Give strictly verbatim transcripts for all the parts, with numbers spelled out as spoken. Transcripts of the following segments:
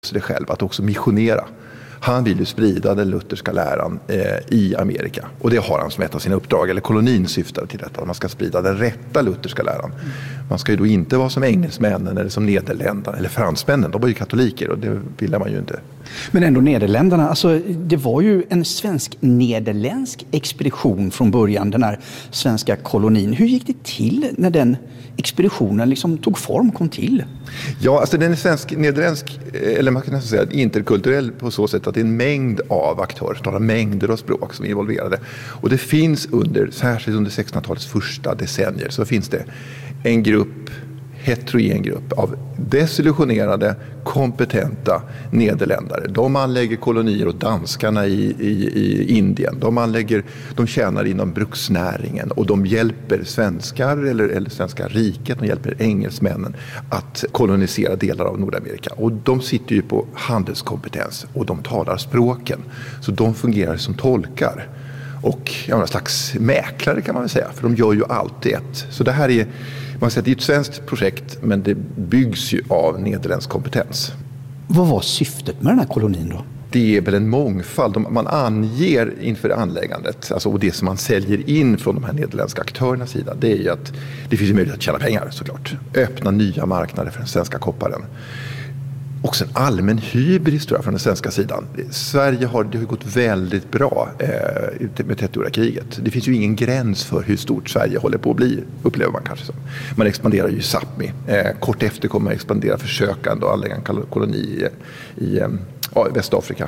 sig själv att också missionera. Han vill ju sprida den lutherska läran eh, i Amerika. Och det har han som ett av sina uppdrag. Eller kolonin syftar till detta. Man ska sprida den rätta lutherska läran. Man ska ju då inte vara som engelsmännen eller som nederländarna eller fransmännen. De var ju katoliker och det ville man ju inte. Men ändå Nederländerna, alltså det var ju en svensk-nederländsk expedition från början, den här svenska kolonin. Hur gick det till när den expeditionen liksom tog form, kom till? Ja, alltså den är svensk-nederländsk, eller man kan nästan säga interkulturell på så sätt att det är en mängd av aktörer, talar mängder av språk som är involverade. Och det finns under, särskilt under sextonhundratalets första decennier, så finns det en grupp, heterogen grupp av desillusionerade, kompetenta nederländare. De anlägger kolonier åt danskarna i, i, i Indien. De, anlägger, de tjänar inom bruksnäringen och de hjälper svenskar eller, eller svenska riket, de hjälper engelsmännen att kolonisera delar av Nordamerika. Och de sitter ju på handelskompetens och de talar språken. Så de fungerar som tolkar. Och ja, en slags mäklare kan man väl säga, för de gör ju alltid ett. Så det här är, man säger, det är ett svenskt projekt, men det byggs ju av nederländsk kompetens. Vad var syftet med den här kolonin då? Det är väl en mångfald. Man anger inför anläggandet, alltså, och det som man säljer in från de här nederländska aktörernas sida, det är ju att det finns ju möjlighet att tjäna pengar såklart. Öppna nya marknader för den svenska kopparen. Också en allmän hybris tror jag från den svenska sidan. Sverige har, det har gått väldigt bra eh, med trettioåriga kriget. Det finns ju ingen gräns för hur stort Sverige håller på att bli, upplever man kanske som. Man expanderar ju i Sápmi. Eh, kort efter kommer man expandera försökande och anlägga en koloni i, i eh, Västafrika.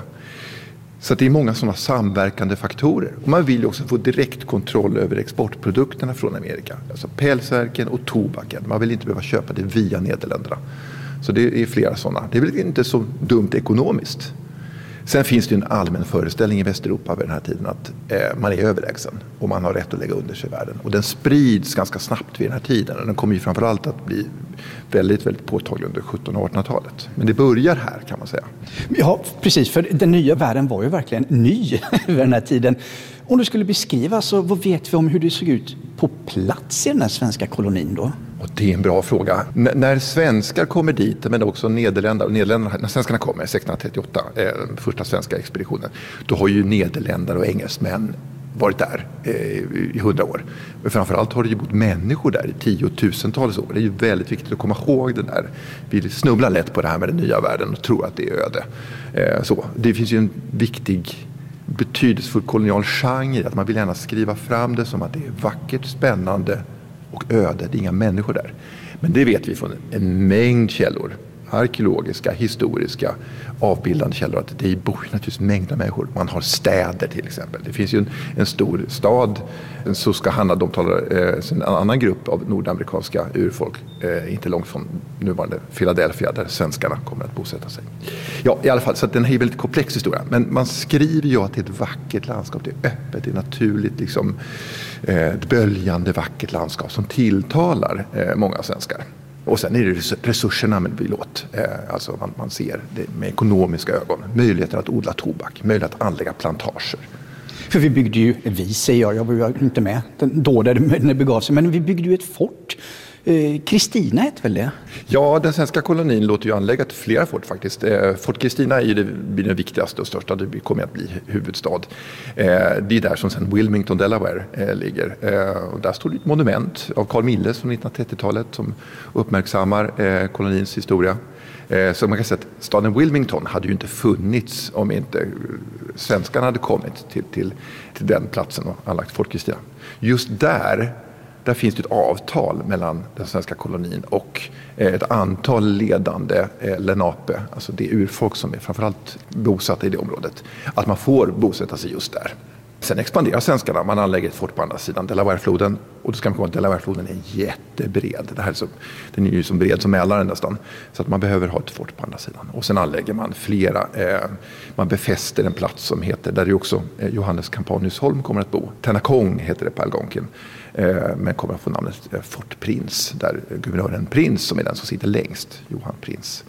Så det är många sådana samverkande faktorer. Och man vill ju också få direkt kontroll över exportprodukterna från Amerika. Alltså pälsverken och tobaken. Man vill inte behöva köpa det via Nederländerna. Så det är flera sådana. Det är väl inte så dumt ekonomiskt. Sen finns det en allmän föreställning i Västeuropa vid den här tiden att eh, man är överlägsen och man har rätt att lägga under sig världen. Och den sprids ganska snabbt vid den här tiden. Och den kommer ju framförallt att bli väldigt, väldigt påtaglig under sjuttonhundra- och artonhundratalet. Men det börjar här kan man säga. Ja, precis. För den nya världen var ju verkligen ny vid den här tiden. Om du skulle beskriva, så vad vet vi om hur det såg ut på plats i den här svenska kolonin då? Och det är en bra fråga. N- när svenskar kommer dit, men också Nederländare, och Nederländerna, när svenskarna kommer sextonhundratrettioåtta, eh, den första svenska expeditionen, då har ju Nederländare och engelsmän varit där eh, i hundra år. Men framförallt har det ju bott människor där i tiotusentals år. Det är ju väldigt viktigt att komma ihåg det där. Vi snubblar lätt på det här med den nya världen och tror att det är öde. Eh, så. Det finns ju en viktig betydelsefull kolonial genre, att man vill gärna skriva fram det som att det är vackert, spännande och öde. Det är inga människor där. Men det vet vi från en mängd källor. Arkeologiska, historiska, avbildande källor, att det bor naturligtvis mängder av människor. Man har städer till exempel. Det finns ju en, en stor stad, Susquehanna, de talar eh, en annan grupp av nordamerikanska urfolk, eh, inte långt från nuvarande Philadelphia, där svenskarna kommer att bosätta sig. Ja, i alla fall, så att den är en väldigt komplex historia. Men man skriver ju att det är ett vackert landskap, det är öppet, det är naturligt, liksom, eh, ett böljande vackert landskap som tilltalar eh, många svenskar. Och sen är det resurserna med bilåt. Eh, alltså man, man ser det med ekonomiska ögon. Möjligheter att odla tobak, möjlighet att anlägga plantager. För vi byggde ju, vi säger jag, jag var inte med då där det begav sig, men vi byggde ju ett fort. Kristina eh, heter väl det? Ja, den svenska kolonin låter ju anlägga flera fort faktiskt. Eh, Fort Kristina är ju det, blir den viktigaste och största, det kommer att bli huvudstad. Eh, det är där som sen Wilmington, Delaware eh, ligger. Eh, och där står det ett monument av Carl Milles från nittonhundratrettiotalet som uppmärksammar eh, kolonins historia. Eh, så man kan säga att staden Wilmington hade ju inte funnits om inte svenskarna hade kommit till, till, till den platsen och anlagt Fort Kristina. Just där Där finns det ett avtal mellan den svenska kolonin och ett antal ledande Lenape, alltså det urfolk som är framförallt bosatta i det området, att man får bosätta sig just där. Sen expanderar svenskarna, man anlägger ett fort på andra sidan Delawarefloden, och då ska man komma att Delawarefloden är jättebred. Det här är så, den är ju som bred som Mälaren nästan, så att man behöver ha ett fort på andra sidan. Och sen anlägger man flera, eh, man befäster en plats som heter, där ju också eh, Johannes Campaniusholm kommer att bo. Tennakong heter det på Algonquin, eh, men kommer att få namnet eh, Fort Prins, där guvernören Prins, som är den som sitter längst, Johan Prins.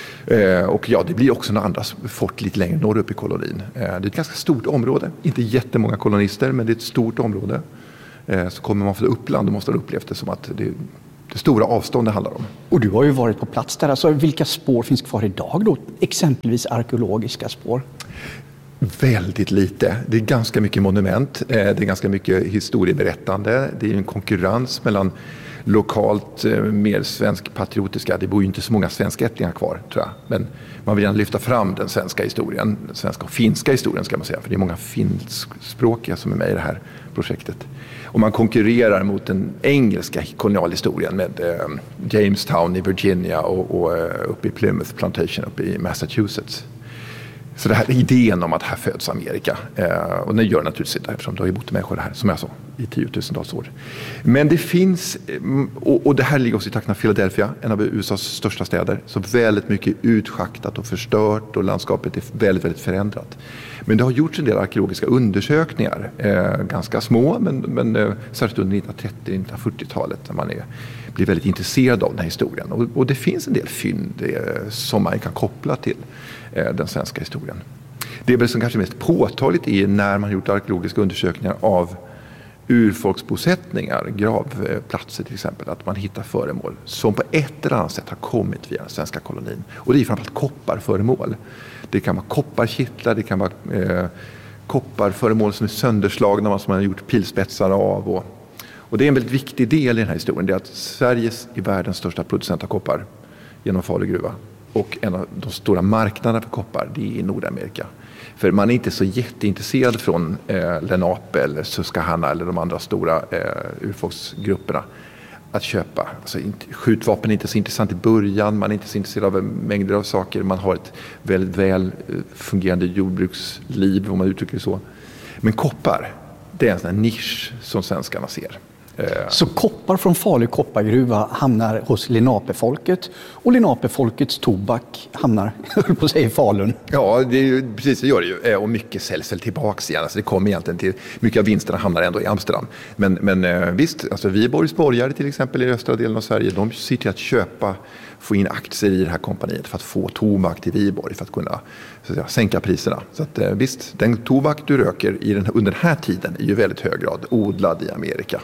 Eh, och ja, det blir också några andra fort lite längre norr upp i kolonin. Eh, det är ett ganska stort område, inte jättemånga kolonister, men det är ett stort område. Eh, så kommer man från Uppland, då måste man ha upplevt det som att det, Det stora avstånd det handlar om. Och du har ju varit på plats där. Alltså, vilka spår finns kvar idag då? Exempelvis arkeologiska spår? Väldigt lite. Det är ganska mycket monument. Det är ganska mycket historieberättande. Det är en konkurrens mellan lokalt mer svensk patriotiska. Det bor ju inte så många svenskättlingar kvar, tror jag. Men man vill gärna lyfta fram den svenska historien. Den svenska och finska historien ska man säga. För det är många finskspråkiga som är med i det här projektet. Och man konkurrerar mot den engelska kolonialhistorien med eh, Jamestown i Virginia och, och uh, uppe i Plymouth Plantation uppe i Massachusetts. Så det här idén om att här föds Amerika. Eh, och det gör naturligtvis inte eftersom det har ju bott människor här, som jag sa, i tiotusentals år. Men det finns, och, och det här ligger också i trakten av Philadelphia, en av U S A:s största städer. Så väldigt mycket utschaktat och förstört och landskapet är väldigt, väldigt förändrat. Men det har gjorts en del arkeologiska undersökningar, eh, ganska små, men, men eh, särskilt under nittonhundratrettio till nittonhundrafyrtiotalet när man är, blir väldigt intresserad av den här historien. Och, och det finns en del fynd eh, som man kan koppla till eh, den svenska historien. Det är väl som kanske mest påtagligt är när man gjort arkeologiska undersökningar av urfolksbosättningar, gravplatser till exempel, att man hittar föremål som på ett eller annat sätt har kommit via den svenska kolonin. Och det är framförallt kopparföremål. Det kan vara kopparkittlar, det kan vara eh, kopparföremål som är sönderslagna, som man har gjort pilspetsar av. Och, och det är en väldigt viktig del i den här historien, det är att Sveriges är världens största producent av koppar genom Falu gruva. Och en av de stora marknaderna för koppar, det är i Nordamerika. För man är inte så jätteintresserad från eh, Lenape eller Susquehanna eller de andra stora eh, urfolksgrupperna att köpa. Alltså, skjutvapen är inte så intressant i början, man är inte så intresserad av mängder av saker. Man har ett väldigt väl fungerande jordbruksliv, om man uttrycker det så. Men koppar, det är en sån här nisch som svenskarna ser. Så koppar från Falu koppargruva hamnar hos Lenape-folket och Lenape-folkets tobak hamnar, höll på att säga, i Falun. Ja, det är ju, precis det gör det ju. Och mycket säljs väl tillbaks igen. Alltså det kommer egentligen till, mycket av vinsterna hamnar ändå i Amsterdam. Men, men visst, alltså Viborgs borgare till exempel i östra delen av Sverige, de ser till att köpa, få in aktier i det här kompaniet för att få tobak till Viborg för att kunna så att säga, sänka priserna. Så att visst, den tobak du röker i den, under den här tiden är ju väldigt hög grad odlad i Amerika.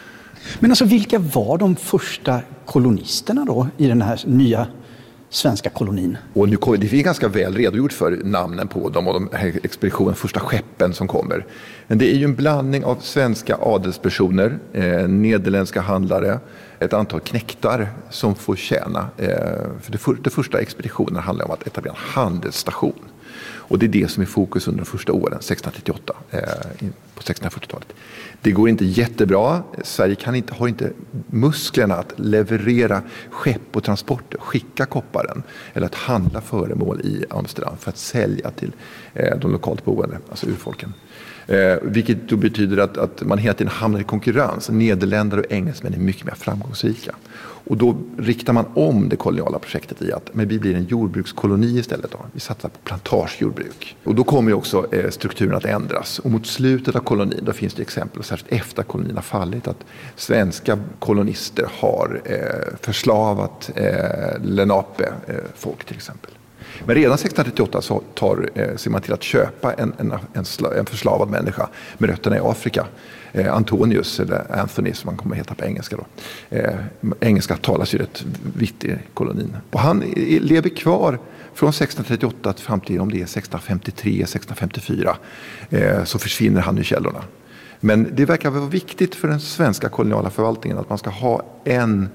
Men alltså, vilka var de första kolonisterna då i den här nya svenska kolonin? Och nu, det är ganska väl redogjort för namnen på dem och de här expeditionen, första skeppen som kommer. Men det är ju en blandning av svenska adelspersoner, eh, nederländska handlare, ett antal knektar som får tjäna. Eh, för det, för, det första expeditionen handlar om att etablera en handelsstation. Och det är det som är fokus under de första åren, sextonhundratrettioåtta, eh, på sextonhundrafyrtiotalet. Det går inte jättebra. Sverige kan inte, har inte musklerna att leverera skepp och transporter, skicka kopparen eller att handla föremål i Amsterdam för att sälja till eh, de lokalt boende, alltså urfolken. Eh, vilket då betyder att, att man hela tiden hamnar i konkurrens. Nederländare och engelsmän är mycket mer framgångsrika. Och då riktar man om det koloniala projektet i att men vi blir en jordbrukskoloni istället. Då. Vi satsar på plantagejordbruk. Och då kommer ju också eh, strukturen att ändras. Och mot slutet av kolonin, då finns det exempel, särskilt efter kolonin har fallit, att svenska kolonister har eh, förslavat eh, Lenape-folk eh, till exempel. Men redan sextonhundratrettioåtta så tar, eh, ser man till att köpa en, en, en, sla, en förslavad människa med rötterna i Afrika. Eh, Antonius, eller Anthony som man kommer att heta på engelska då. Eh, engelska talas ju rätt vitt i kolonin. Och han är, lever kvar från sextonhundratrettioåtta fram till om det är sextonhundrafemtiotre sextonhundrafemtiofyra. Eh, så försvinner han i källorna. Men det verkar vara viktigt för den svenska koloniala förvaltningen att man ska ha en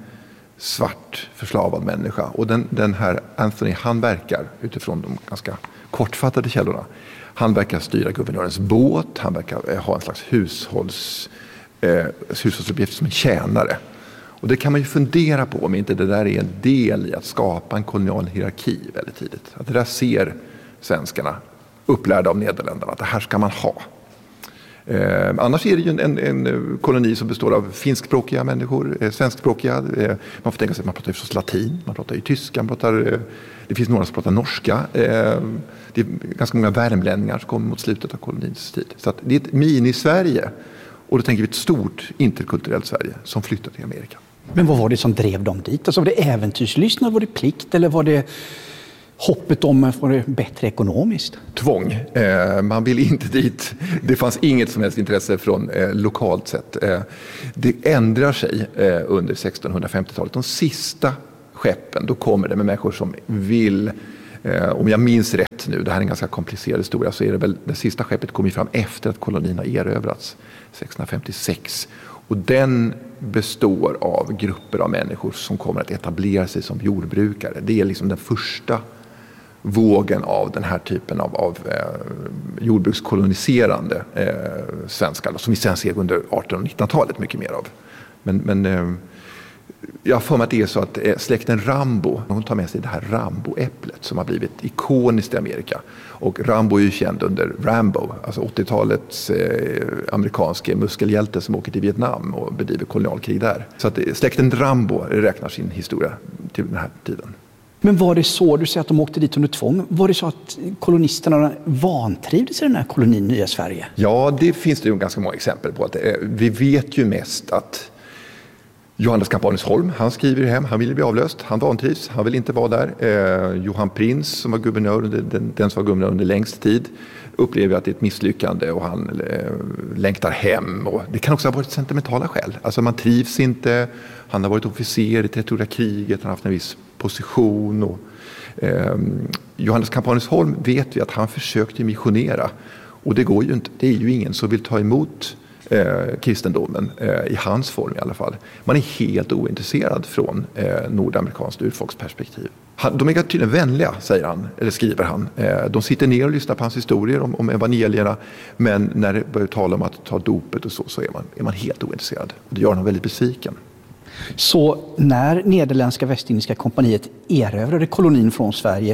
svart förslavad människa. Och den, den här Anthony, han verkar utifrån de ganska kortfattade källorna. Han verkar styra guvernörens båt, han verkar ha en slags hushålls, eh, hushållsuppgift som en tjänare. Och det kan man ju fundera på om inte det där är en del i att skapa en kolonial hierarki väldigt tidigt. Att det där ser svenskarna, upplärda av Nederländerna, att det här ska man ha. Eh, annars är det ju en, en, en koloni som består av finskspråkiga människor, eh, svenskspråkiga. Eh, man får tänka sig att man pratar förstås latin, man pratar ju tyska, man pratar, eh, det finns några som pratar norska. Eh, det är ganska många värmlänningar som kommer mot slutet av kolonins tid. Så att det är ett mini-Sverige, och då tänker vi ett stort interkulturellt Sverige som flyttar till Amerika. Men vad var det som drev dem dit? Alltså, var det äventyrslystnad, var det plikt eller var det hoppet om att få det bättre ekonomiskt? Tvång. Eh, man vill inte dit. Det fanns inget som helst intresse från eh, lokalt sett. Eh, det ändrar sig eh, under sextonhundrafemtiotalet. De sista skeppen, då kommer det med människor som vill, eh, om jag minns rätt nu, det här är en ganska komplicerad historia, så är det väl det sista skeppet kom ju fram efter att kolonin har erövrats sextonhundrafemtiosex. Och den består av grupper av människor som kommer att etablera sig som jordbrukare. Det är liksom den första vågen av den här typen av, av eh, jordbrukskoloniserande eh, svenskar som vi sen ser under artonhundra- och nittonhundratalet mycket mer av. Men, men eh, jag har för mig att det är så att eh, släkten Rambo, hon tar med sig det här Rambo-äpplet som har blivit ikoniskt i Amerika. Och Rambo är ju känd under Rambo, alltså åttiotalets eh, amerikanske muskelhjälte som åker till Vietnam och bedriver kolonialkrig där. Så att eh, släkten Rambo räknar sin historia till den här tiden. Men var det så, du säger att de åkte dit under tvång, var det så att kolonisterna vantrivdes i den här kolonin Nya Sverige? Ja, det finns det ju ganska många exempel på. Att, eh, vi vet ju mest att Johannes Campanisholm, han skriver hem, han ville bli avlöst, han vantrivs, han vill inte vara där. Eh, Johan Prins som var guvernör, den, den som var guvernör under längst tid, upplever att det är ett misslyckande och han eh, längtar hem. Och det kan också ha varit sentimentala skäl. Alltså man trivs inte, han har varit officer i trettioåriga kriget, han har haft en viss position. Och, eh, Johannes Campanisholm vet vi att han försökte missionera och det går ju inte, det är ju ingen som vill ta emot Eh, kristendomen, eh, i hans form i alla fall. Man är helt ointresserad från eh, nordamerikanskt urfolksperspektiv. Han, de är tydligen vänliga, säger han, eller skriver han. Eh, de sitter ner och lyssnar på hans historier om, om evangelierna, men när det börjar tala om att ta dopet och så, så är man, är man helt ointresserad. Och det gör honom väldigt besviken. Så när Nederländska Västindiska kompaniet erövrade kolonin från Sverige,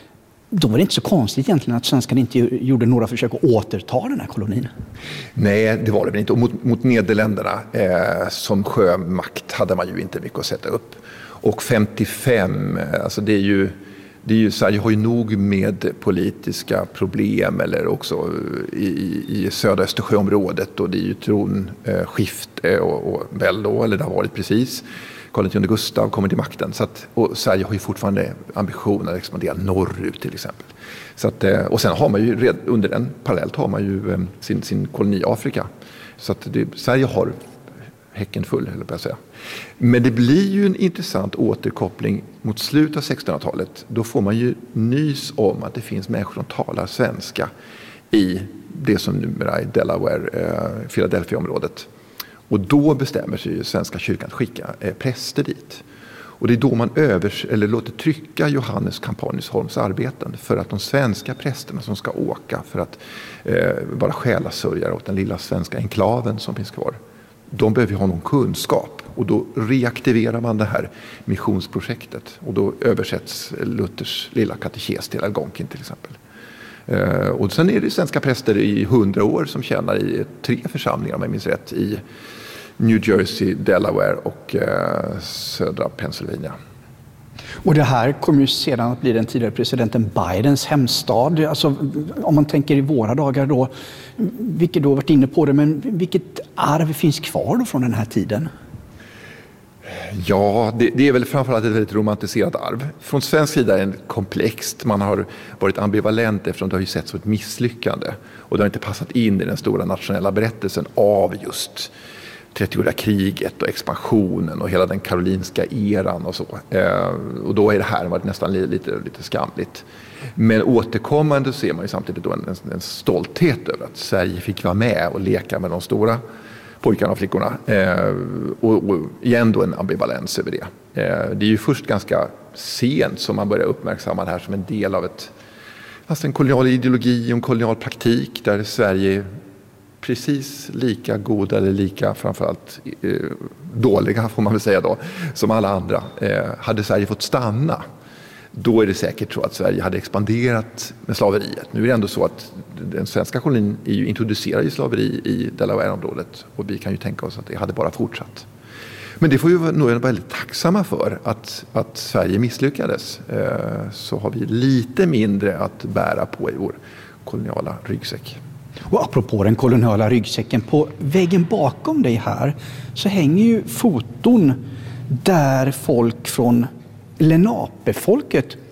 då var det inte så konstigt egentligen att svenskarna inte gjorde några försök att återta den här kolonin? Nej, det var det väl inte. Och mot, mot Nederländerna eh, som sjömakt hade man ju inte mycket att sätta upp. Och femtiofem, alltså det är ju, det är ju Sverige har ju nog med politiska problem eller också i, i södra Östersjöområdet, och det är ju tronskifte och, och väl då, eller det har varit precis. Karl tionde Gustav kommer till makten. Så att, och Sverige har ju fortfarande ambitioner att expandera norrut till exempel. Så att, och sen har man ju red, under den parallellt har man ju sin, sin koloni Afrika. Så att det, Sverige har häcken full, eller på att säga. Men det blir ju en intressant återkoppling mot slutet av sextonhundratalet. Då får man ju nys om att det finns människor som talar svenska i det som numera är Delaware, eh, Philadelphia-området. Och då bestämmer sig ju Svenska kyrkan att skicka eh, präster dit. Och det är då man övers, eller låter trycka Johannes Campanisholms arbeten för att de svenska prästerna som ska åka för att eh, vara själasörjare åt den lilla svenska enklaven som finns kvar, de behöver ha någon kunskap. Och då reaktiverar man det här missionsprojektet. Och då översätts Luthers lilla katekes till Algonkin till exempel. Uh, och sen är det svenska präster i hundra år som tjänar i tre församlingar, om jag minns rätt, i New Jersey, Delaware och uh, södra Pennsylvania. Och det här kommer ju sedan att bli den tidigare presidenten Bidens hemstad. Alltså, om man tänker i våra dagar då, vilket då varit inne på det, men vilket arv finns kvar då från den här tiden? Ja, det, det är väl framförallt ett väldigt romantiserat arv. Från svensk sida är det komplext. Man har varit ambivalent eftersom det har ju sett som ett misslyckande. Och det har inte passat in i den stora nationella berättelsen av just trettioåriga kriget och expansionen och hela den karolinska eran och så. Eh, och då är det här varit nästan lite, lite skamligt. Men återkommande ser man ju samtidigt då en, en, en stolthet över att Sverige fick vara med och leka med de stora pojkarna och flickorna. Eh, och, och igen då en ambivalens över det. Eh, det är ju först ganska sent som man börjar uppmärksamma det här som en del av ett, alltså en kolonial ideologi och en kolonial praktik där Sverige precis lika goda eller lika framförallt eh, dåliga får man väl säga då, som alla andra. Eh, hade Sverige fått stanna, då är det säkert så att Sverige hade expanderat med slaveriet. Nu är det ändå så att den svenska kolonin är ju introducerad i slaveri i Delaware-området och vi kan ju tänka oss att det hade bara fortsatt. Men det får ju nog vara väldigt tacksamma för att, att Sverige misslyckades. Eh, så har vi lite mindre att bära på i vår koloniala ryggsäck. Och apropå den koloniala ryggsäcken, på väggen bakom dig här så hänger ju foton där folk från Lenape-folket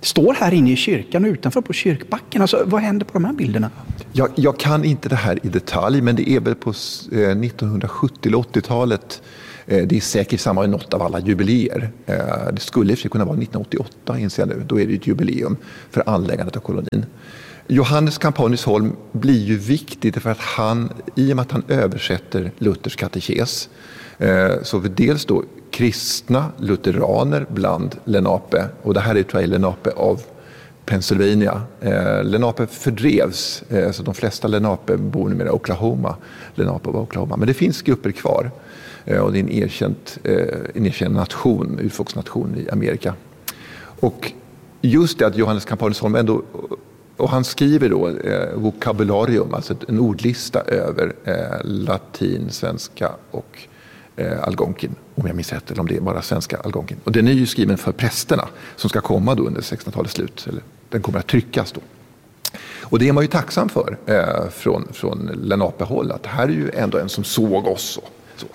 står här inne i kyrkan och utanför på kyrkbacken. Alltså, vad händer på de här bilderna? Jag, jag kan inte det här i detalj, men det är väl på nittonhundrasjuttio- eller åttiotalet. Det är säkert samma med något av alla jubileer. Det skulle i och för sig kunna vara nittonhundraåttioåtta, inser jag nu. Då är det ett jubileum för anläggandet av kolonin. Johannes Campanius-Holm blir ju viktig för att han, i och med att han översätter Luthers katekes, så för dels då kristna lutheraner bland Lenape, och det här är tror jag Lenape av Pennsylvania. Lenape fördrevs, så de flesta Lenape bor numera i Oklahoma. Lenape var Oklahoma, men det finns grupper kvar. Och det är en erkänd, en erkänd nation, urfolksnation i Amerika. Och just det att Johannes Campanius-Holm ändå, och han skriver då eh, vokabularium, alltså en ordlista över eh, latin, svenska och eh, algonkin, om jag minns rätt, eller om det är bara svenska algonkin. Och den är ju skriven för prästerna som ska komma då under sextonhundratalets slut, eller den kommer att tryckas då. Och det är man ju tacksam för eh, från, från Lenape-håll, att här är ju ändå en som såg oss. Och, så.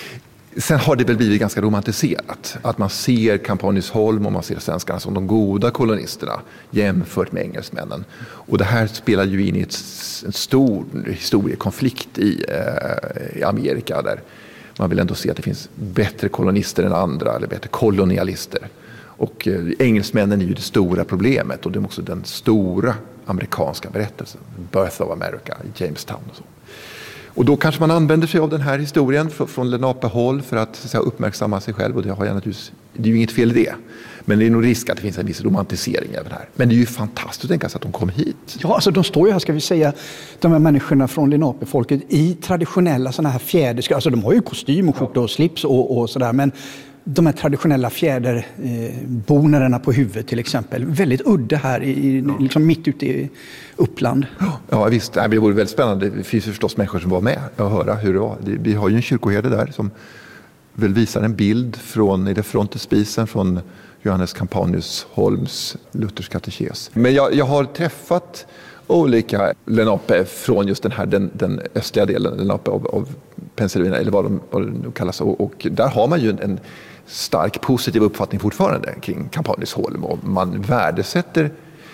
Sen har det väl blivit ganska romantiserat. Att man ser Campanius-Holm och man ser svenskarna som de goda kolonisterna jämfört med engelsmännen. Och det här spelar ju in i ett, en stor historiekonflikt i, eh, i Amerika där man vill ändå se att det finns bättre kolonister än andra eller bättre kolonialister. Och eh, engelsmännen är ju det stora problemet och det är också den stora amerikanska berättelsen. Birth of America i Jamestown och så. Och då kanske man använder sig av den här historien från Lenape-håll för att, så att säga, uppmärksamma sig själv. Och det har jag naturligtvis, det är ju inget fel i det. Men det är nog risk att det finns en viss romantisering över det här. Men det är ju fantastiskt att tänka sig att de kom hit. Ja, alltså de står ju här, ska vi säga, de här människorna från Lenape-folket i traditionella sådana här fjäderskor. Alltså de har ju kostym och skjorta och slips och, och sådär. Men de här traditionella fjäderbonerna eh, på huvudet till exempel. Väldigt udda här, i, ja. liksom mitt ute i Uppland. Ja visst, det vore väldigt spännande. Det finns ju förstås människor som var med och höra hur det var. Vi har ju en kyrkoherde där som väl visar en bild från, i det frontespisen från Johannes Campanius-Holms Luthers katekes. Men jag, jag har träffat olika Lenape från just den här den, den östliga delen Lenape av, av Pennsylvania, eller vad de, vad de kallas. Och, och där har man ju en, en stark positiv uppfattning fortfarande kring Campanius-Holm, och man värdesätter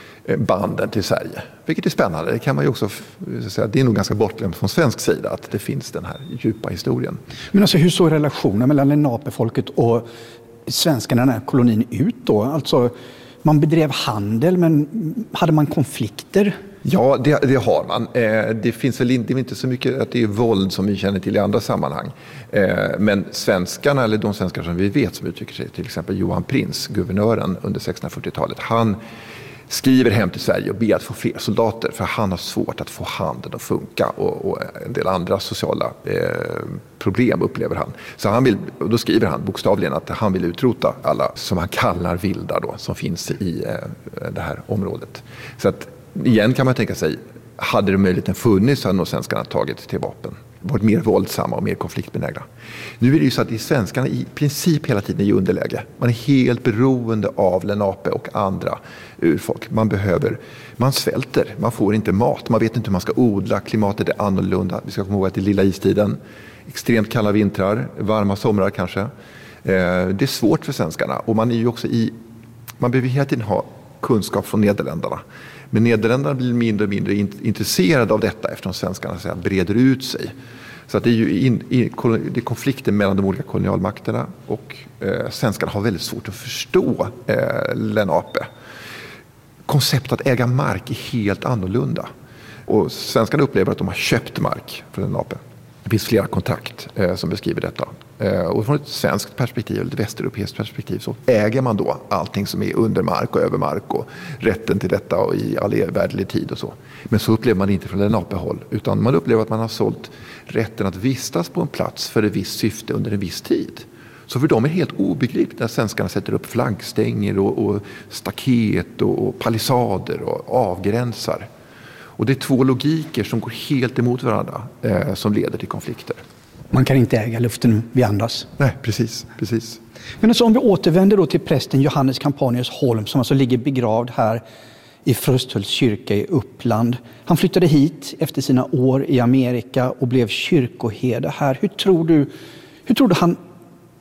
banden till Sverige, vilket är spännande. Det kan man ju också säga, det är nog ganska bortglömt från svensk sida att det finns den här djupa historien. Men alltså hur såg relationen mellan Lenape-folket och svenskarna i den här kolonin ut då? Alltså man bedrev handel, men hade man konflikter? Ja, det, det har man. Eh, det finns väl inte, inte så mycket att det är våld som vi känner till i andra sammanhang. Eh, men svenskarna, eller de svenskar som vi vet som uttrycker sig, till exempel Johan Prins, guvernören under sextonhundrafyrtiotalet, han skriver hem till Sverige och ber att få fler soldater, för han har svårt att få handeln att funka, och, och en del andra sociala eh, problem upplever han. Så han vill, och då skriver han bokstavligen att han vill utrota alla som han kallar vilda då, som finns i eh, det här området. Så att igen kan man tänka sig, hade det möjligheten funnits så hade nog svenskarna tagit till vapen. Varit mer våldsamma och mer konfliktbenägna. Nu är det ju så att svenskarna i princip hela tiden är i underläge. Man är helt beroende av Lenape och andra urfolk. Man behöver, man svälter, man får inte mat, man vet inte hur man ska odla, klimatet är annorlunda. Vi ska komma ihåg att det är lilla istiden, extremt kalla vintrar, varma somrar kanske. Det är svårt för svenskarna, och man är ju också i, man behöver hela tiden ha kunskap från Nederländerna. Men Nederländerna blir mindre och mindre intresserade av detta eftersom svenskarna så här breder ut sig. Så att det är ju in, in, det är konflikten mellan de olika kolonialmakterna, och eh, svenskarna har väldigt svårt att förstå eh, Lenape. Konceptet att äga mark är helt annorlunda. Och svenskarna upplever att de har köpt mark från Lenape. Det finns flera kontrakt eh, som beskriver detta. Eh, och från ett svenskt perspektiv, eller ett västeuropeiskt perspektiv, så äger man då allting som är under mark och över mark och rätten till detta och i all evärdlig tid och så. Men så upplever man inte från Lenape-håll, utan man upplever att man har sålt rätten att vistas på en plats för ett visst syfte under en viss tid. Så för dem är det helt obegripligt när svenskarna sätter upp flaggstänger och, och staket och, och palissader och avgränsar. Och det är två logiker som går helt emot varandra eh, som leder till konflikter. Man kan inte äga luften vi andas. Nej, precis. precis. Men alltså, om vi återvänder då till prästen Johannes Campanius-Holm, som alltså ligger begravd här i Frösthults kyrka i Uppland. Han flyttade hit efter sina år i Amerika och blev kyrkoherde här. Hur tror du, hur tror du han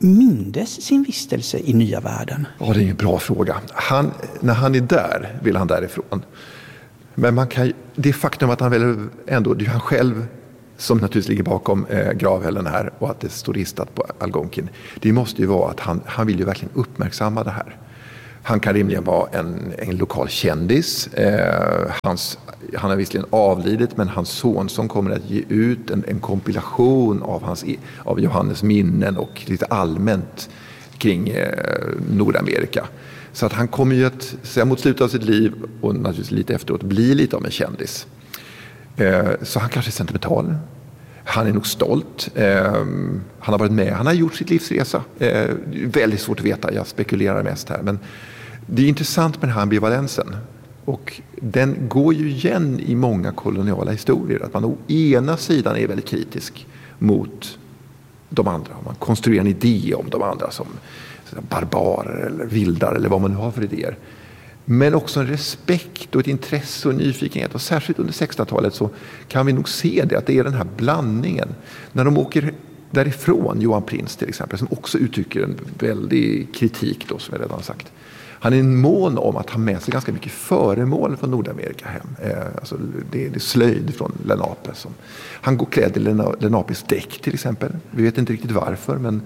mindes sin vistelse i nya världen? Ja, det är en bra fråga. Han, när han är där vill han därifrån. Men man kan, det faktum att han väl ändå, det är han själv som naturligtvis ligger bakom eh, gravhällen här och att det står ristat på Algonkin. Det måste ju vara att han, han vill ju verkligen uppmärksamma det här. Han kan rimligen vara en, en lokal kändis. Eh, hans, han har visserligen avlidit, men hans son som kommer att ge ut en, en kompilation av, hans, av Johannes minnen och lite allmänt kring eh, Nordamerika. Så att han kommer ju att, så mot slutet av sitt liv och naturligtvis lite efteråt, bli lite av en kändis. Eh, så han kanske är sentimental. Han är nog stolt. Eh, han har varit med. Han har gjort sitt livsresa. Eh, väldigt svårt att veta. Jag spekulerar mest här. Men det är intressant med den här ambivalensen. Och den går ju igen i många koloniala historier. Att man å ena sidan är väldigt kritisk mot de andra. Man konstruerar en idé om de andra som barbarer eller vildar eller vad man nu har för idéer. Men också en respekt och ett intresse och en nyfikenhet. Och särskilt under sextonhundratalet så kan vi nog se det, att det är den här blandningen. När de åker därifrån, Johan Prins till exempel, som också uttrycker en väldig kritik då, som jag redan sagt. Han är en mån om att ha med sig ganska mycket föremål från Nordamerika hem. Eh, alltså det, det är slöjd från Lenape. Som, han går klädd i Lena, Lenapes däck till exempel. Vi vet inte riktigt varför, men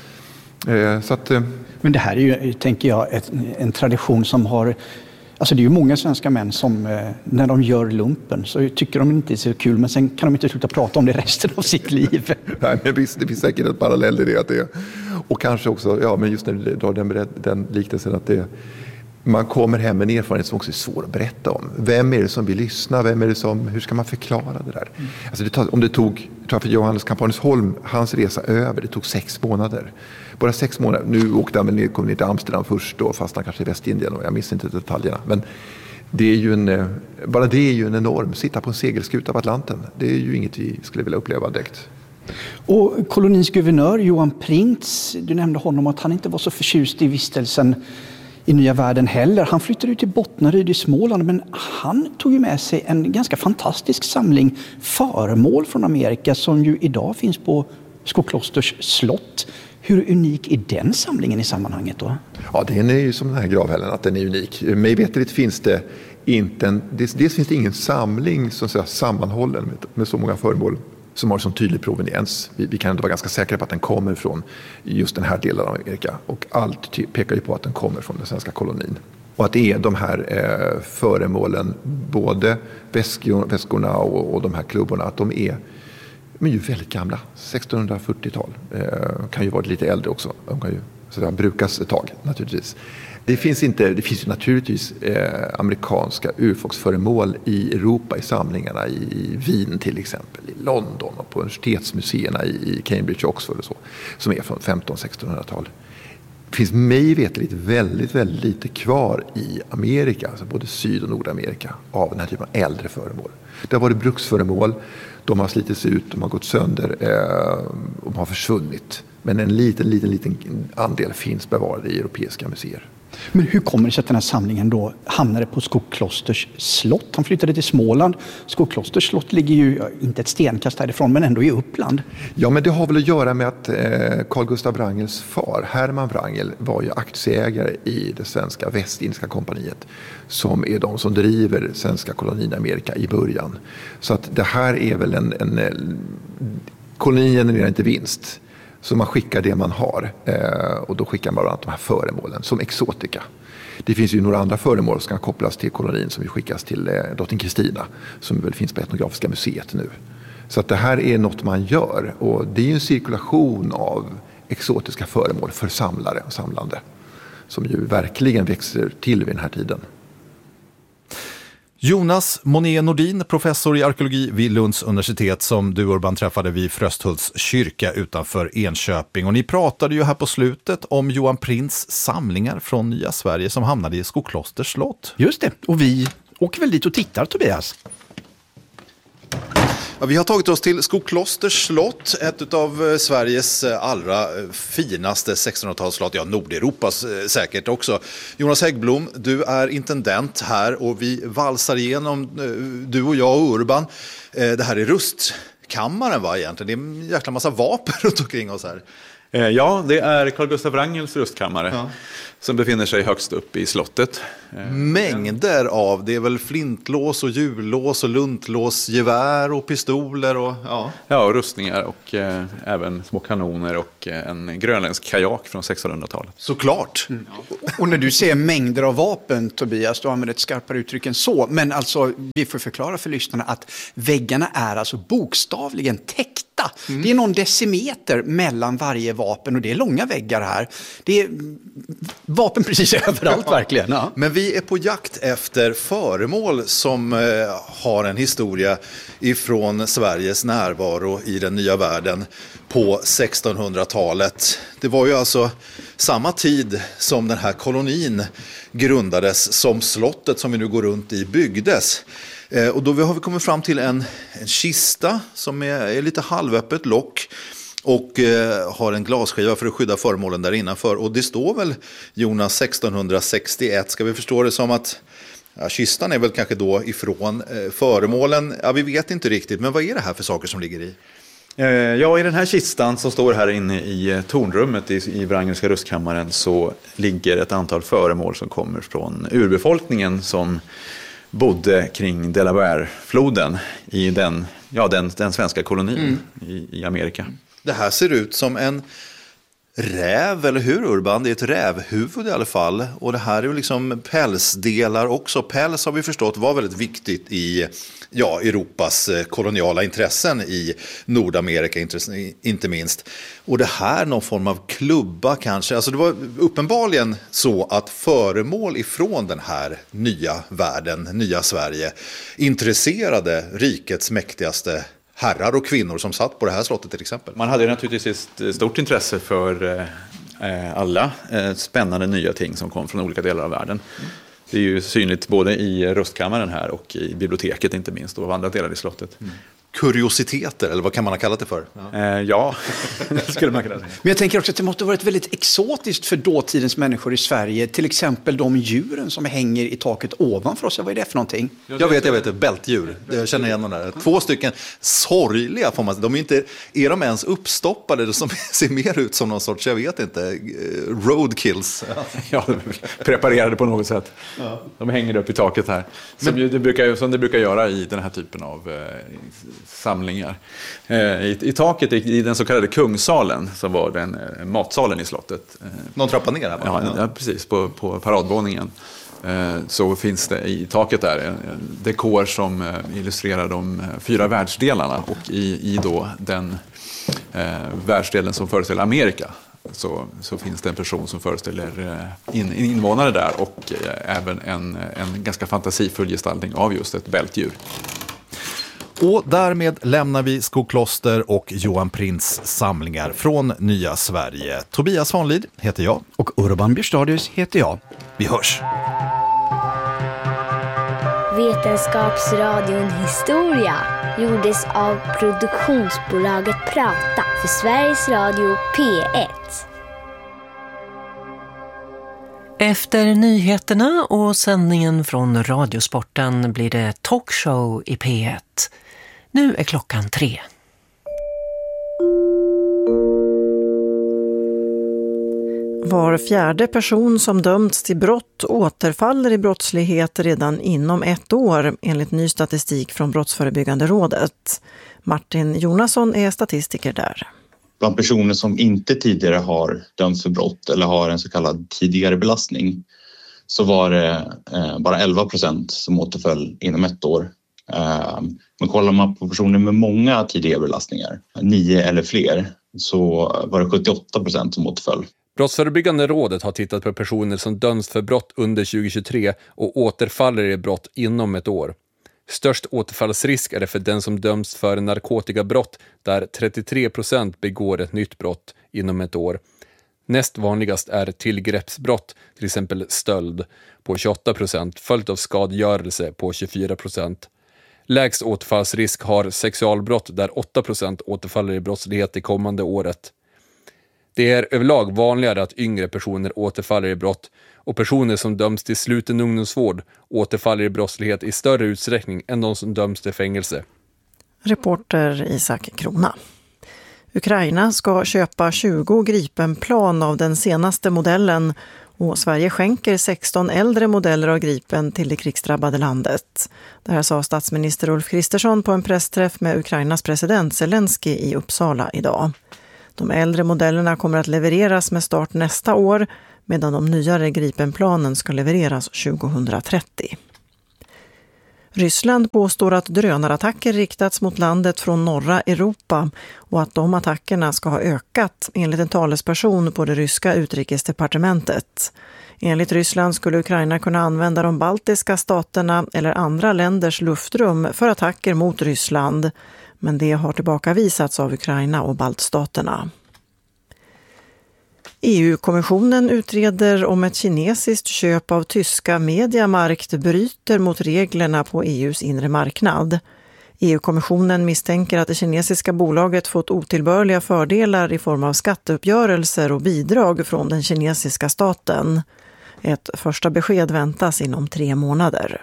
eh, så att... Eh, Men det här är ju, tänker jag, ett, en tradition som har... Alltså det är ju många svenska män som eh, när de gör lumpen så tycker de inte är så kul, men sen kan de inte sluta prata om det resten av sitt liv. Nej, men visst, det finns säkert ett parallell i det, att det. Och kanske också, ja, men just när du drar den, den liknelsen att det, man kommer hem med en erfarenhet som också är svår att berätta om. Vem är det som vill lyssna? Vem är det som, hur ska man förklara det där? Mm. Alltså det tar, om det tog, jag tror för Johannes Kampanesholm, hans resa över, det tog sex månader. Bara sex månader. Nu åkte han väl ner, kom ner till Amsterdam först då, fast han kanske i Västindien, och jag minns inte detaljerna. Men det är ju en, bara det är ju en enorm, sitta på en segelskuta på Atlanten. Det är ju inget vi skulle vilja uppleva direkt. Och kolonins guvernör Johan Prins, du nämnde honom att han inte var så förtjust i vistelsen i nya världen heller. Han flyttade ut till Bottnaryd i Småland, men han tog ju med sig en ganska fantastisk samling föremål från Amerika som ju idag finns på Skoklosters slott. Hur unik är den samlingen i sammanhanget då? Ja, den är ju som den här gravhällen, att den är unik. Mig veterligt finns det inte en, dels, dels finns det ingen samling som säga, sammanhållen med, med så många föremål som har sån tydlig proveniens. Vi, vi kan ändå vara ganska säkra på att den kommer från just den här delen av Amerika. Och allt ty- pekar ju på att den kommer från den svenska kolonin. Och att det är de här eh, föremålen, både väskor, väskorna och, och de här klubborna, att de är, men ju väldigt gamla. sextonhundrafyrtiotal. Eh, kan ju vara lite äldre också. De kan ju så där, brukas ett tag naturligtvis. Det finns, inte, det finns ju naturligtvis eh, amerikanska urfolksföremål i Europa i samlingarna, i Wien till exempel, i London och på universitetsmuseerna i, i Cambridge och Oxford och så, som är från femtonhundra-sextonhundratal. Det finns mig veterligt väldigt, väldigt lite kvar i Amerika, alltså både Syd- och Nordamerika, av den här typen av äldre föremål. Det har varit bruksföremål, de har slitits ut, de har gått sönder eh, och de har försvunnit. Men en liten, liten, liten andel finns bevarade i europeiska museer. Men hur kommer det sig att den här samlingen då hamnade på Skoklosters slott? Han flyttade till Småland. Skoklosters slott ligger ju inte ett stenkast härifrån, men ändå i Uppland. Ja, men det har väl att göra med att Carl Gustav Wrangels far, Herman Wrangel, var ju aktieägare i det svenska Västindiska kompaniet, som är de som driver svenska kolonin Amerika i början. Så att det här är väl en, en kolonin genererar inte vinst. Så man skickar det man har, eh, och då skickar man bland annat de här föremålen som exotika. Det finns ju några andra föremål som kan kopplas till kolonin som skickas till eh, drottning Kristina, som väl finns på Etnografiska museet nu. Så att det här är något man gör, och det är ju en cirkulation av exotiska föremål för samlare och samlande som ju verkligen växer till vid den här tiden. Jonas Monet Nordin, professor i arkeologi vid Lunds universitet, som du, Urban, träffade vid Frösthults kyrka utanför Enköping. Och ni pratade ju här på slutet om Johan Prins samlingar från Nya Sverige som hamnade i Skoklosters slott. Just det, och vi åker väl dit och tittar, Tobias. Ja, vi har tagit oss till Skoklosters slott, ett av Sveriges allra finaste sextonhundratalsslott, ja, Nordeuropas säkert också. Jonas Häggblom, du är intendent här och vi valsar igenom, du och jag och Urban. Det här är rustkammaren, va, egentligen? Det är en jäkla massa vapen runt omkring oss här. Eh, ja, det är Carl Gustaf Wrangels rustkammare ja. som befinner sig högst upp i slottet. Eh, Mängder av, det är väl flintlås och hjullås och luntlås, gevär och pistoler och ja. Ja, och rustningar och eh, även små kanoner och eh, en grönländsk kajak från sextonhundratalet. Såklart. Mm. Och när du säger mängder av vapen, Tobias, du använder ett skarpare uttryck än så. Men alltså, vi får förklara för lyssnarna att väggarna är alltså bokstavligen täckta. Mm. Det är någon decimeter mellan varje vapen och det är långa väggar här. Det är vapen precis överallt verkligen. Ja. Men vi är på jakt efter föremål som eh, har en historia ifrån Sveriges närvaro i den nya världen på sextonhundratalet. Det var ju alltså samma tid som den här kolonin grundades, som slottet som vi nu går runt i byggdes. Eh, och då har vi kommit fram till en, en kista som är, är lite halvöppet lock och eh, har en glasskiva för att skydda föremålen där innanför. Och det står väl, Jonas, sextonhundrasextioett, ska vi förstå det som att ja, kistan är väl kanske då ifrån eh, föremålen. Ja, vi vet inte riktigt, men vad är det här för saker som ligger i? Ja, i den här kistan som står här inne i tornrummet i, i Wrangelska rustkammaren så ligger ett antal föremål som kommer från urbefolkningen som bodde kring Delaware-floden i den, ja, den, den svenska kolonin mm. i, i Amerika. Det här ser ut som en räv, eller hur Urban? Det är ett rävhuvud i alla fall. Och det här är ju liksom pälsdelar också. Päls har vi förstått var väldigt viktigt i ja, Europas koloniala intressen i Nordamerika inte minst. Och det här någon form av klubba kanske. Alltså det var uppenbarligen så att föremål ifrån den här nya världen, nya Sverige, intresserade rikets mäktigaste herrar och kvinnor som satt på det här slottet till exempel. Man hade naturligtvis ett stort intresse för eh, alla eh, spännande nya ting som kom från olika delar av världen. Mm. Det är ju synligt både i rustkammaren här och i biblioteket inte minst och andra delar i slottet. Mm. Kuriositeter, eller vad kan man ha kallat det för? Ja, eh, ja. det skulle man kunna säga. Men jag tänker också att det måste ha varit väldigt exotiskt för dåtidens människor i Sverige. Till exempel de djuren som hänger i taket ovanför oss. Vad är det för någonting? Jag vet, jag vet, bältdjur. Jag känner igen de där. Två stycken sorgliga får man säga. De är inte, är de ens uppstoppade? Som ser mer ut som någon sorts, jag vet inte, roadkills. Ja, preparerade på något sätt. Ja. De hänger upp i taket här. Som, Men, det brukar, som det brukar göra i den här typen av eh, samlingar. Eh, i, I taket i, i den så kallade kungssalen som var den eh, matsalen i slottet. Eh, Någon trappa ner här? Ja, ja, precis. På, på paradvåningen. Eh, så finns det i taket där en, en dekor som eh, illustrerar de fyra världsdelarna och i, i då den eh, världsdelen som föreställer Amerika. Så, så finns det en person som föreställer in, invånare där och eh, även en, en ganska fantasifull gestaltning av just ett bältdjur. Och därmed lämnar vi Skokloster och Johan Prints samlingar från nya Sverige. Tobias Vanlid heter jag. Och Urban Björstadius heter jag. Vi hörs! Vetenskapsradion Historia gjordes av produktionsbolaget Prata för Sveriges Radio P ett. Efter nyheterna och sändningen från Radiosporten blir det talkshow i P ett. Nu är klockan tre. Var fjärde person som dömts till brott återfaller i brottslighet redan inom ett år enligt ny statistik från Brottsförebyggande rådet. Martin Jonasson är statistiker där. Bland personer som inte tidigare har dömts för brott eller har en så kallad tidigare belastning så var det eh, bara elva procent som återföll inom ett år. Eh, men kollar man på personer med många tidigare belastningar, nio eller fler, så var det sjuttioåtta procent som återföll. Brottsförebyggande rådet har tittat på personer som döms för brott under tjugohundratjugotre och återfaller i brott inom ett år. Störst återfallsrisk är det för den som döms för narkotikabrott där trettiotre procent begår ett nytt brott inom ett år. Näst vanligast är tillgreppsbrott, till exempel stöld, på tjugoåtta procent, följt av skadegörelse på tjugofyra procent. Lägst återfallsrisk har sexualbrott där åtta procent återfaller i brottslighet det kommande året. Det är överlag vanligare att yngre personer återfaller i brott och personer som döms till sluten ungdomsvård återfaller i brottslighet i större utsträckning än de som döms till fängelse. Reporter Isak Krona. Ukraina ska köpa tjugo Gripen-plan av den senaste modellen och Sverige skänker sexton äldre modeller av Gripen till det krigsdrabbade landet. Det här sa statsminister Ulf Kristersson på en pressträff med Ukrainas president Zelensky i Uppsala idag. De äldre modellerna kommer att levereras med start nästa år, medan de nyare Gripenplanen ska levereras tjugohundratrettio. Ryssland påstår att drönarattacker riktats mot landet från norra Europa och att de attackerna ska ha ökat, enligt en talesperson på det ryska utrikesdepartementet. Enligt Ryssland skulle Ukraina kunna använda de baltiska staterna eller andra länders luftrum för attacker mot Ryssland, men det har tillbakavisats av Ukraina och baltstaterna. E U-kommissionen utreder om ett kinesiskt köp av tyska Mediamarkt bryter mot reglerna på E U:s inre marknad. E U-kommissionen misstänker att det kinesiska bolaget fått otillbörliga fördelar i form av skatteuppgörelser och bidrag från den kinesiska staten. Ett första besked väntas inom tre månader.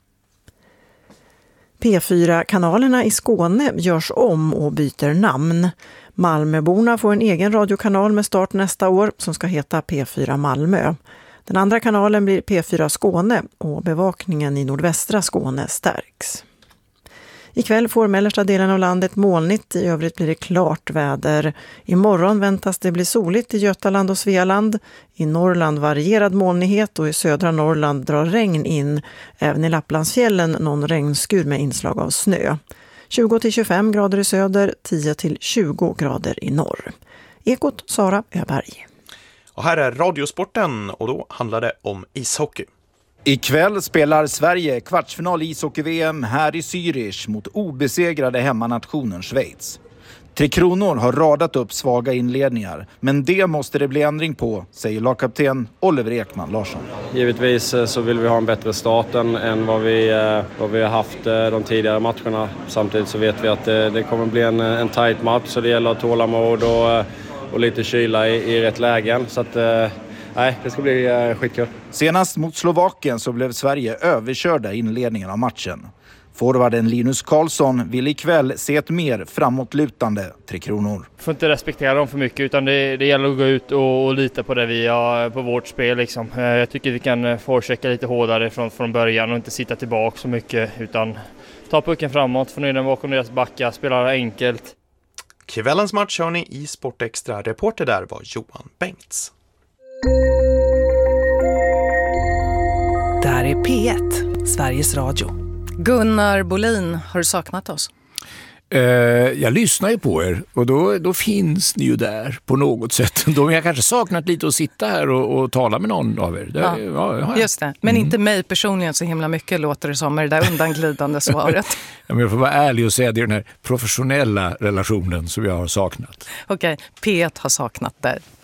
P fyra-kanalerna i Skåne görs om och byter namn. Malmöborna får en egen radiokanal med start nästa år som ska heta P fyra Malmö. Den andra kanalen blir P fyra Skåne och bevakningen i nordvästra Skåne stärks. Ikväll får mellersta delen av landet molnigt, i övrigt blir det klart väder. Imorgon väntas det bli soligt i Götaland och Svealand. I Norrland varierad molnighet och i södra Norrland drar regn in. Även i Lapplandsfjällen någon regnskur med inslag av snö. tjugo till tjugofem grader i söder, tio till tjugo grader i norr. Ekot Sara Öberg. Och här är Radiosporten och då handlar det om ishockey. Ikväll spelar Sverige kvartsfinal ishockey-V M här i Zürich mot obesegrade hemmanationen Schweiz. Tre Kronor har radat upp svaga inledningar, men det måste det bli ändring på, säger lagkapten Oliver Ekman Larsson. Givetvis så vill vi ha en bättre start än vad vi, vad vi har haft de tidigare matcherna. Samtidigt så vet vi att det, det kommer bli en, en tight match, så det gäller att tålamod och, och lite kyla i, i rätt lägen. Så att, nej, det ska bli skitkul. Senast mot Slovakien så blev Sverige överkörda i inledningen av matchen. Forwarden Linus Karlsson vill ikväll se ett mer framåtlutande Tre Kronor. Får inte respektera dem för mycket, utan det, det gäller att gå ut och, och lita på det vi har på vårt spel. Liksom. Jag tycker vi kan forechecka lite hårdare från, från början och inte sitta tillbaka så mycket, utan ta pucken framåt, få ner den bakom deras backar, spela enkelt. Kvällens match hör ni i Sportextra. Reporter där var Johan Bengts. Det här är P ett, Sveriges Radio. Gunnar Bolin, har du saknat oss? Uh, jag lyssnar ju på er och då, då finns ni ju där på något sätt. Då har jag kanske saknat lite att sitta här och, och tala med någon av er. Det, ja, ja, ja. Just det, men mm. inte mig personligen så himla mycket, låter det som med det där undanglidande svaret. Ja, men jag får vara ärlig och säga att det är den här professionella relationen som jag har saknat. Okej, okay, P ett har saknat dig.